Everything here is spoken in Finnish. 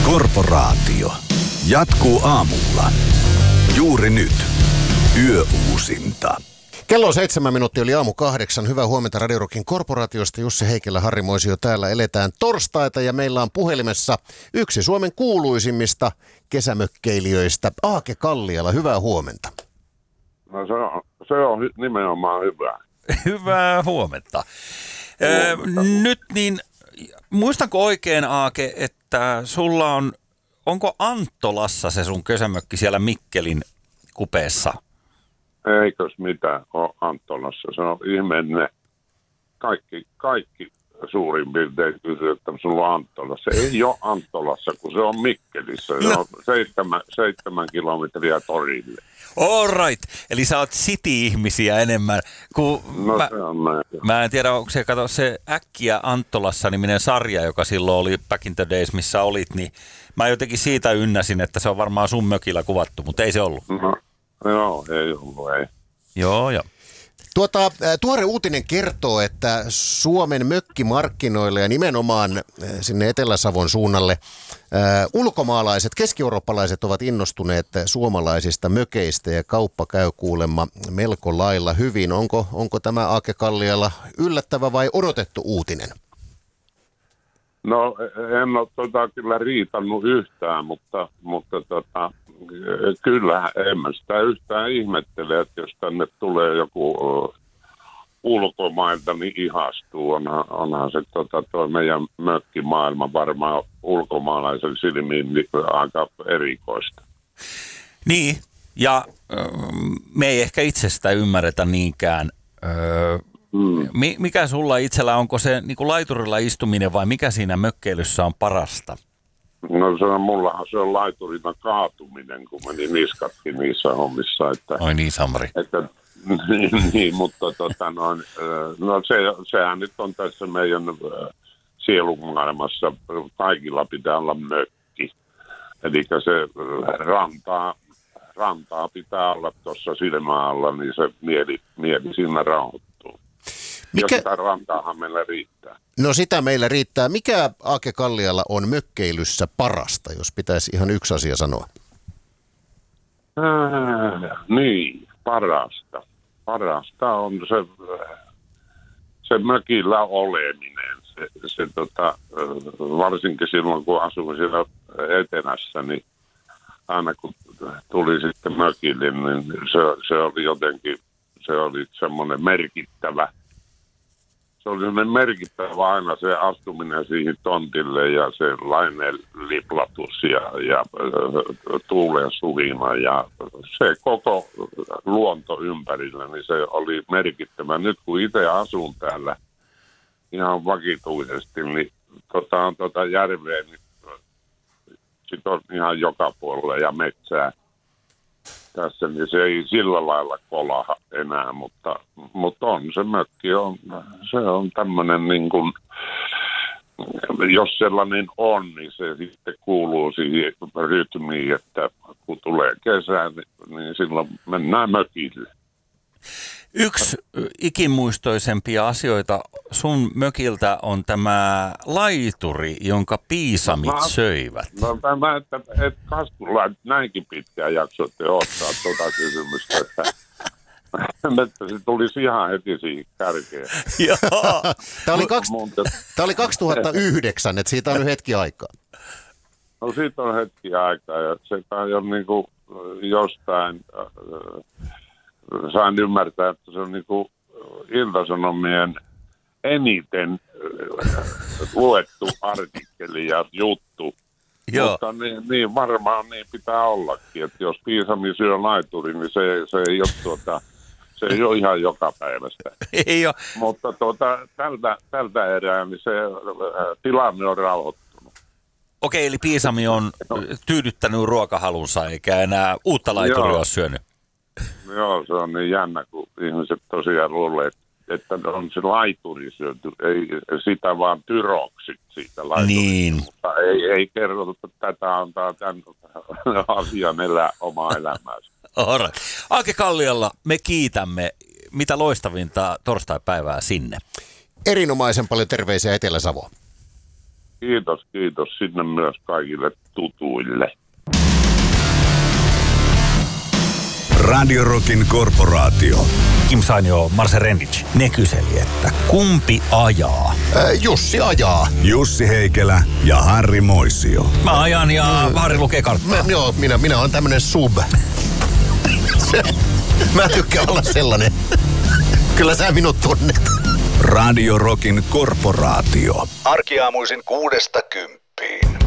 Korporaatio. Jatkuu aamulla. Juuri nyt. Yöuusinta. Kello on 7 minuuttia, oli aamu 8. Hyvää huomenta Radio Rockin korporaatiosta. Jussi Heikelä, Harri Moisio täällä. Eletään torstaita ja meillä on puhelimessa yksi Suomen kuuluisimmista kesämökkeilijöistä, Aake Kalliala. Hyvää huomenta. No se on nimenomaan hyvä. Hyvää huomenta. Nyt niin, muistanko oikein, Aake, että sulla onko Anttolassa se sun kesämökki siellä Mikkelin kupeessa? Eikös mitään ole Anttolassa. Se on ihmeellinen. Kaikki suurin piirtein kysyy, että sulla on Anttolassa. Se ei ole Anttolassa, kun se on Mikkelissä. Se on 7 kilometriä torille. All right. Eli sä oot city-ihmisiä enemmän. Se on näin. Mä en tiedä, onko se Äkkiä Anttolassa-niminen sarja, joka silloin oli Back in the Days, missä olit, niin mä jotenkin siitä ynnäsin, että se on varmaan sun mökillä kuvattu, mutta ei se ollut. No, ei ollut, ei. Joo. Tuore uutinen kertoo, että Suomen mökkimarkkinoille ja nimenomaan sinne Etelä-Savon suunnalle ulkomaalaiset, keski-eurooppalaiset ovat innostuneet suomalaisista mökeistä ja kauppa käy kuulemma melko lailla hyvin. Onko tämä Aake Kalliala yllättävä vai odotettu uutinen? No en ole kyllä riitannut yhtään, mutta kyllä en mä sitä yhtään ihmettele, että jos tänne tulee joku ulkomailta, niin ihastuu. Onhan se tuo meidän mökkimaailma varmaan ulkomaalaisen silmiin aika erikoista. Niin, ja me ei ehkä itse sitä ymmärretä niinkään. Mikä sulla itsellä, onko se niin kuin laiturilla istuminen vai mikä siinä mökkeilyssä on parasta? No mullahan se on laiturina kaatuminen, kun meni niskatkin niissä hommissa. Oi niin, Samri. Niin, mutta sehän nyt on tässä meidän sielunmaailmassa. Kaikilla pitää olla mökki. Eli se rantaa pitää olla tuossa silmäalla, niin se mieli siinä rauhoittuu. Jostain rantaahan meillä riittää. No sitä meillä riittää. Mikä Aake Kalliala on mökkeilyssä parasta, jos pitäisi ihan yksi asia sanoa? Niin, parasta. Parasta on se mökillä oleminen. Varsinkin silloin, kun asuin siellä etelässä, niin aina kun tuli sitten mökille, niin se oli jotenkin, se oli semmoinen merkittävä. Se oli semmoinen merkittävä aina se astuminen siihen tontille ja se laineen liplatus ja tuulen suhina ja se koko luonto ympärillä, niin se oli merkittävä. Nyt kun itse asun täällä ihan vakituisesti, niin järveä, niin sit on ihan joka puolella ja metsää tässä, niin se ei sillä lailla kolaha enää, mutta on se mökki, se on tämmöinen niin kuin, jos sellainen on, niin se sitten kuuluu siihen rytmiin, että kun tulee kesä, niin silloin mennään mökille. Yksi ikimuistoisempia asioita sun mökiltä on tämä laituri, jonka piisamit söivät. No et Kaskulla näinkin pitkään jaksoitte ottaa tuota kysymystä, että se tulisi ihan heti siihen kärkeen. Joo. Tämä oli 2009, että siitä on nyt hetki aikaa. No siitä on hetki aikaa ja se on niin kuin jostain... Sain ymmärtää, että se on niin kuin Ilta-Sanomien eniten luettu artikkeli ja juttu. Joo. Mutta niin varmaan niin pitää ollakin, että jos piisami syö laituri, niin se ei ole ihan joka päivästä. Ei ole. Mutta tältä erää niin se tilanne on rauhoittunut. Okei, eli piisami on tyydyttänyt ruokahalunsa eikä enää uutta laituria ole syönyt. Joo, se on niin jännä, kun ihmiset tosiaan luulee, että on se laituri syöty, ei sitä vaan tyroksit siitä laiturista. Niin. Mutta ei kerrota, että tätä antaa tämän asian elää omaa elämäänsä. Alright. Aake Kalliala, me kiitämme. Mitä loistavinta torstaipäivää sinne. Erinomaisen paljon terveisiä Etelä-Savoon. Kiitos sinne myös kaikille tutuille. Radio Rockin korporaatio. Kim Sainio, Marse Rendic, ne kyseli, että kumpi ajaa? Jussi ajaa. Jussi Heikelä ja Harri Moisio. Mä ajan ja Harri lukee karttaa. Minä olen tämmönen sub. Mä tykkään olla sellainen. Kyllä sä minut tunnet. Radio Rockin korporaatio. Arkiaamuisin 6–10.